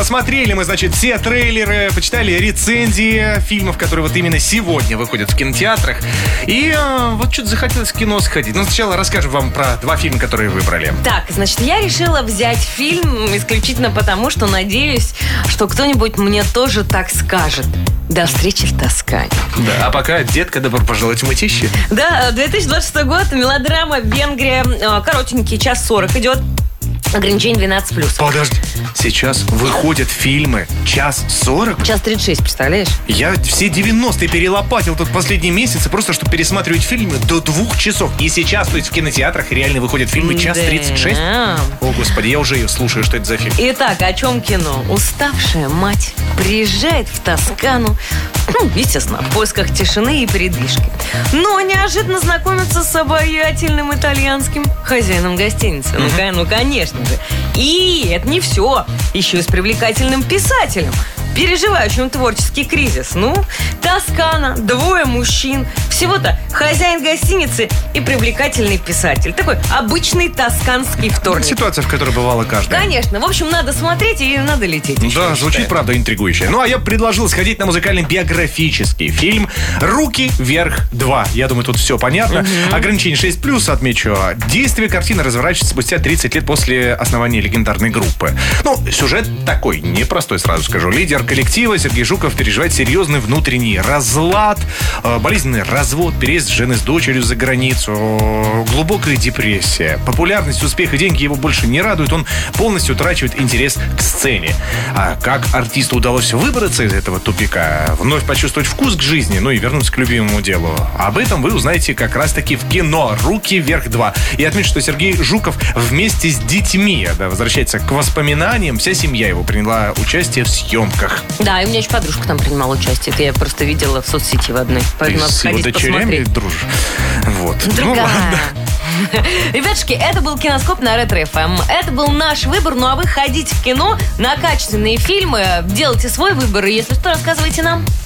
Посмотрели мы, значит, все трейлеры, почитали рецензии фильмов, которые вот именно сегодня выходят в кинотеатрах. И вот что-то захотелось в кино сходить. Но сначала расскажем вам про 2 фильма, которые выбрали. Так, значит, я решила взять фильм исключительно потому, что надеюсь, что кто-нибудь мне тоже так скажет. До встречи в Тоскане. Да, а пока, детка, добро пожаловать в Мытищи. Да, 2026 год, мелодрама «Венгрия». Коротенький, 1:40 идет. Ограничение 12+. Подожди, сейчас выходят фильмы 1:40? 1:36, представляешь? Я все 90-е перелопатил тут последние месяцы, просто чтобы пересматривать фильмы до 2 часов. И сейчас, то есть в кинотеатрах реально выходят фильмы 1:36? Да. О, господи, я уже ее слушаю, что это за фильм. Итак, о чем кино? Уставшая мать приезжает в Тоскану, естественно, в поисках тишины и передвижки. Но неожиданно знакомится с обаятельным итальянским хозяином гостиницы. Ну, конечно же. И это не все. Еще и с привлекательным писателем, переживающим творческий кризис. Тоскана, 2 мужчин. Всего-то хозяин гостиницы и привлекательный писатель. Такой обычный тосканский вторник. Ситуация, в которой бывало каждая. Конечно. В общем, надо смотреть и надо лететь. Да, звучит, правда, интригующе. Ну, а я предложил сходить на музыкальный биографический фильм «Руки вверх 2». Я думаю, тут все понятно. Ограничение 6+, отмечу. Действие картины разворачивается спустя 30 лет после основания легендарной группы. Сюжет такой, непростой, сразу скажу. Лидер коллектива Сергей Жуков переживает серьезный внутренний разлад, болезненный развод, переезд жены с дочерью за границу, глубокая депрессия. Популярность, успех и деньги его больше не радуют. Он полностью утрачивает интерес к сцене. А как артисту удалось выбраться из этого тупика, вновь почувствовать вкус к жизни, и вернуться к любимому делу? Об этом вы узнаете как раз-таки в кино «Руки вверх 2». И отмечу, что Сергей Жуков вместе с детьми возвращается к воспоминаниям. Вся семья его приняла участие в съемках. Да, и у меня еще подружка там принимала участие. Это я просто видела в соцсети в одной. Поэтому надо с его сходить дочерями посмотреть. дружишь? Вот. Другая. Ладно. Ребятушки, это был Киноскоп на Ретро-ФМ. Это был наш выбор. А вы ходите в кино на качественные фильмы. Делайте свой выбор. И если что, рассказывайте нам.